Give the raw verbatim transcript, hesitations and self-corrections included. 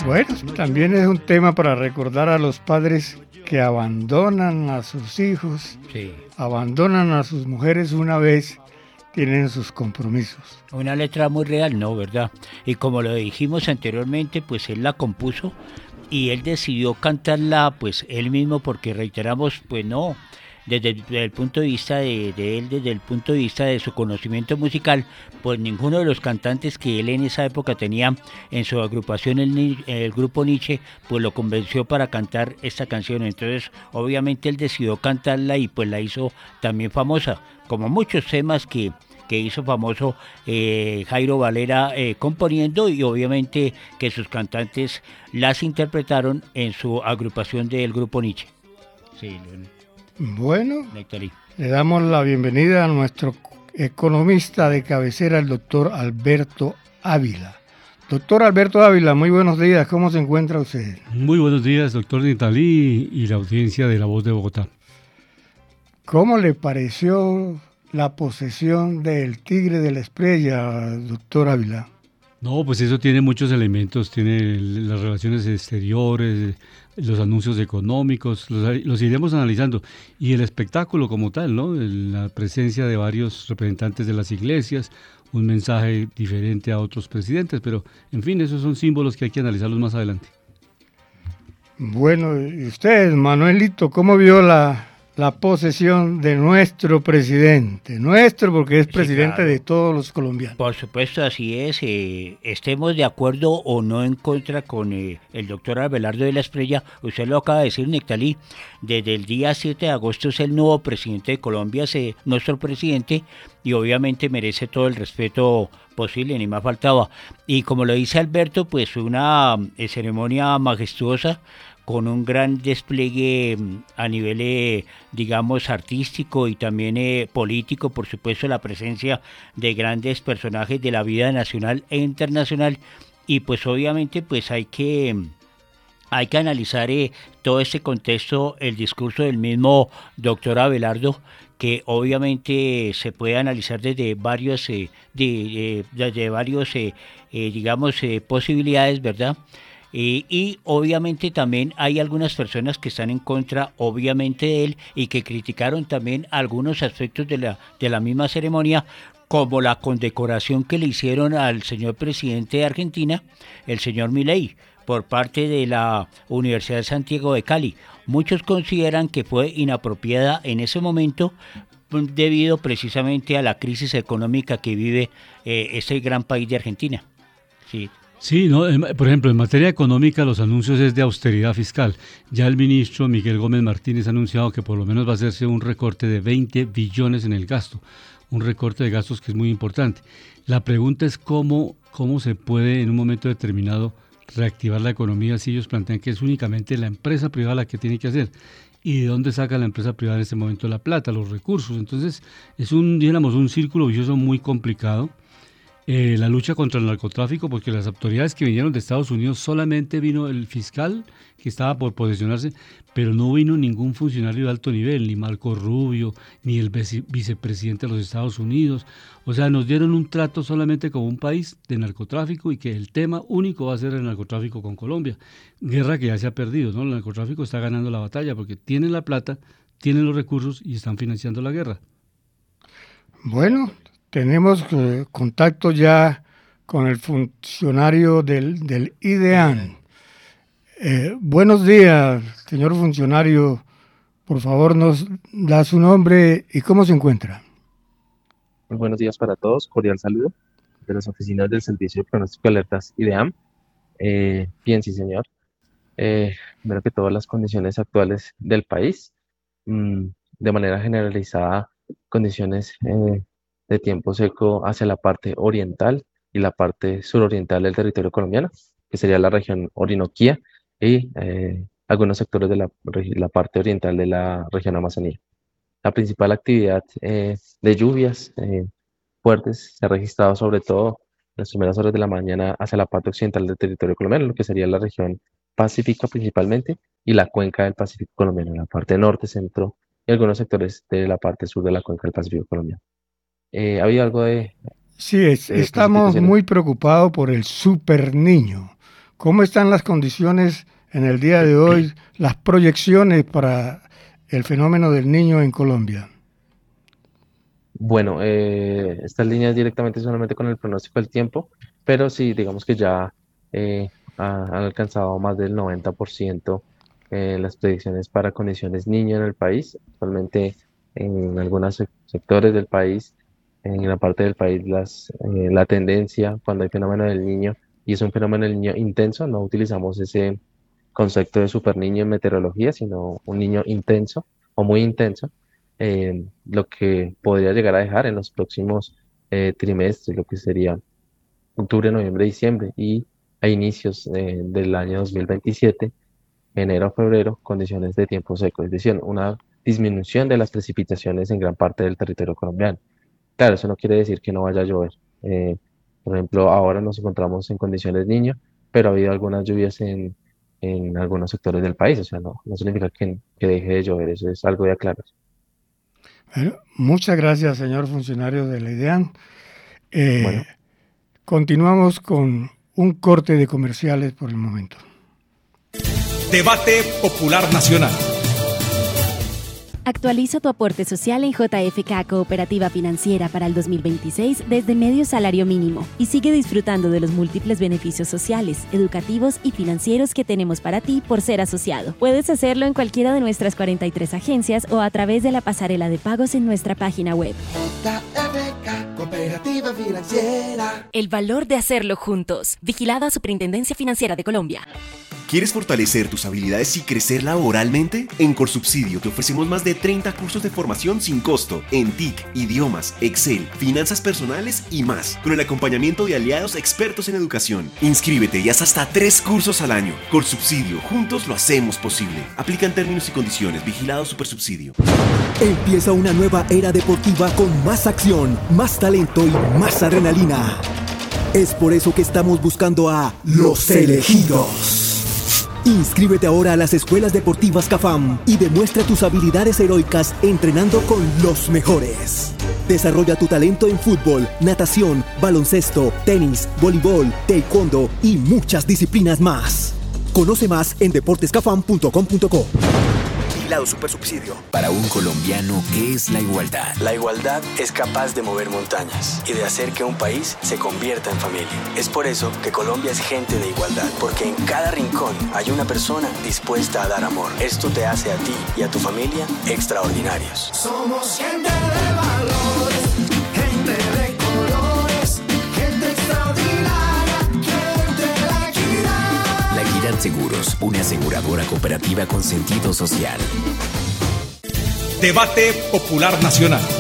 Bueno, también es un tema para recordar a los padres que abandonan a sus hijos, Sí. abandonan a sus mujeres una vez tienen sus compromisos. Una letra muy real, ¿no? ¿Verdad? Y como lo dijimos anteriormente, pues él la compuso y él decidió cantarla, pues él mismo, porque reiteramos, pues no, desde, el desde el punto de vista de, de él, desde el punto de vista de su conocimiento musical, pues ninguno de los cantantes que él en esa época tenía en su agrupación, el, Ni- el grupo Nietzsche, pues lo convenció para cantar esta canción. Entonces, obviamente él decidió cantarla y pues la hizo también famosa, como muchos temas que que hizo famoso eh, Jairo Valera eh, componiendo, y obviamente que sus cantantes las interpretaron en su agrupación del grupo Nietzsche. Sí, Bueno, Nectarí. le damos la bienvenida a nuestro economista de cabecera, el doctor Alberto Ávila. Doctor Alberto Ávila, muy buenos días, ¿cómo se encuentra usted? Muy buenos días, doctor Nitalí y la audiencia de La Voz de Bogotá. ¿Cómo le pareció la posesión del Tigre de la Estrella, doctor Ávila? No, pues eso tiene muchos elementos, tiene las relaciones exteriores, los anuncios económicos, los, los iremos analizando. Y el espectáculo como tal, ¿no? La presencia de varios representantes de las iglesias, un mensaje diferente a otros presidentes, pero en fin, esos son símbolos que hay que analizarlos más adelante. Bueno, y usted, Manuelito, ¿cómo vio la, la posesión de nuestro presidente? Nuestro, porque es Sí, presidente claro. de todos los colombianos. Por supuesto, así es. Eh, estemos de acuerdo o no en contra con eh, el doctor Abelardo de la Espriella, usted lo acaba de decir, Nectalí, desde el día siete de agosto es el nuevo presidente de Colombia, es nuestro presidente, y obviamente merece todo el respeto posible, ni más faltaba. Y como lo dice Alberto, pues una eh, ceremonia majestuosa, con un gran despliegue mm, a nivel, eh, digamos, artístico y también eh, político, por supuesto, la presencia de grandes personajes de la vida nacional e internacional, y pues obviamente pues hay que mm, hay que analizar eh, todo este contexto, el discurso del mismo doctor Abelardo, que obviamente se puede analizar desde varios, eh, de, eh, desde varios, eh, eh, digamos, eh, posibilidades, ¿verdad? Eh, y obviamente también hay algunas personas que están en contra, obviamente, de él, y que criticaron también algunos aspectos de la, de la misma ceremonia, como la condecoración que le hicieron al señor presidente de Argentina, el señor Milei, por parte de la Universidad de Santiago de Cali. Muchos consideran que fue inapropiada en ese momento, mm, debido precisamente a la crisis económica que vive eh, este gran país de Argentina. Sí. Sí, no, en- por ejemplo, en materia económica los anuncios es de austeridad fiscal. Ya el ministro Miguel Gómez Martínez ha anunciado que por lo menos va a hacerse un recorte de veinte billones en el gasto, un recorte de gastos que es muy importante. La pregunta es cómo, cómo se puede en un momento determinado reactivar la economía si ellos plantean que es únicamente la empresa privada la que tiene que hacer. ¿Y de dónde saca la empresa privada en este momento la plata, los recursos? Entonces es un, digamos, un círculo vicioso muy complicado. Eh, la lucha contra el narcotráfico, porque las autoridades que vinieron de Estados Unidos solamente vino el fiscal que estaba por posesionarse, pero no vino ningún funcionario de alto nivel, ni Marco Rubio, ni el vice- vicepresidente de los Estados Unidos. O sea, nos dieron un trato solamente como un país de narcotráfico y que el tema único va a ser el narcotráfico con Colombia. Guerra que ya se ha perdido, ¿no? El narcotráfico está ganando la batalla porque tienen la plata, tienen los recursos y están financiando la guerra. Bueno, tenemos eh, contacto ya con el funcionario del, del IDEAN. Eh, buenos días, señor funcionario. Por favor, nos da su nombre y cómo se encuentra. Muy buenos días para todos, cordial saludo de las oficinas del Servicio de Pronóstico de Alertas IDEAM. Eh, bien, sí, señor. Eh, Primero que todas las condiciones actuales del país, mm, de manera generalizada, condiciones eh, de tiempo seco hacia la parte oriental y la parte suroriental del territorio colombiano, que sería la región Orinoquía y eh, algunos sectores de la, regi- la parte oriental de la región Amazonía. La principal actividad eh, de lluvias eh, fuertes se ha registrado sobre todo en las primeras horas de la mañana hacia la parte occidental del territorio colombiano, lo que sería la región pacífica principalmente y la cuenca del Pacífico colombiano, la parte norte, centro y algunos sectores de la parte sur de la cuenca del Pacífico colombiano. Eh, ¿ha habido algo de Sí, es- eh, estamos precipitaciones? muy preocupados por el super niño. ¿Cómo están las condiciones en el día de hoy, las proyecciones para el fenómeno del niño en Colombia? Bueno, eh, estas líneas directamente solamente con el pronóstico del tiempo, pero sí, digamos que ya eh, ha- han alcanzado más del noventa por ciento eh, las predicciones para condiciones niño en el país. Actualmente en algunos sec- sectores del país, en gran parte del país, las, eh, la tendencia cuando hay fenómeno del niño, y es un fenómeno del niño intenso, no utilizamos ese concepto de super niño en meteorología, sino un niño intenso o muy intenso, eh, lo que podría llegar a dejar en los próximos eh, trimestres, lo que sería octubre, noviembre, diciembre y a inicios eh, del año dos mil veintisiete, enero a febrero, condiciones de tiempo seco, es decir, una disminución de las precipitaciones en gran parte del territorio colombiano. Claro, eso no quiere decir que no vaya a llover. Eh, por ejemplo, ahora nos encontramos en condiciones niño, pero ha habido algunas lluvias en, en algunos sectores del país, o sea, no, no significa que, que deje de llover, eso es algo de aclarar. Bueno, muchas gracias, señor funcionario de la IDEAM. Eh, Bueno. Continuamos con un corte de comerciales por el momento. Debate Popular Nacional. Actualiza tu aporte social en J F K Cooperativa Financiera para el dos mil veintiséis desde medio salario mínimo y sigue disfrutando de los múltiples beneficios sociales, educativos y financieros que tenemos para ti por ser asociado. Puedes hacerlo en cualquiera de nuestras cuarenta y tres agencias o a través de la pasarela de pagos en nuestra página web. J F K Cooperativa Financiera. El valor de hacerlo juntos. Vigilada Superintendencia Financiera de Colombia. ¿Quieres fortalecer tus habilidades y crecer laboralmente? En Corsubsidio te ofrecemos más de treinta cursos de formación sin costo en T I C, idiomas, Excel, finanzas personales y más, con el acompañamiento de aliados expertos en educación. Inscríbete y haz hasta tres cursos al año. Corsubsidio, juntos lo hacemos posible. Aplican términos y condiciones. Vigilado Supersubsidio. Empieza una nueva era deportiva con más acción, más talento y más adrenalina. Es por eso que estamos buscando a los elegidos. Inscríbete ahora a las escuelas deportivas CAFAM y demuestra tus habilidades heroicas entrenando con los mejores. Desarrolla tu talento en fútbol, natación, baloncesto, tenis, voleibol, taekwondo y muchas disciplinas más. Conoce más en deportes cafam punto com punto co. Vigilado Supersubsidio. Para un colombiano, ¿qué es la igualdad? La igualdad es capaz de mover montañas y de hacer que un país se convierta en familia. Es por eso que Colombia es gente de igualdad, porque en cada rincón hay una persona dispuesta a dar amor. Esto te hace a ti y a tu familia extraordinarios. Somos gente de valores, gente de colores, gente extraordinaria, gente de la equidad. La Equidad Seguros, una aseguradora cooperativa con sentido social. Debate Popular Nacional.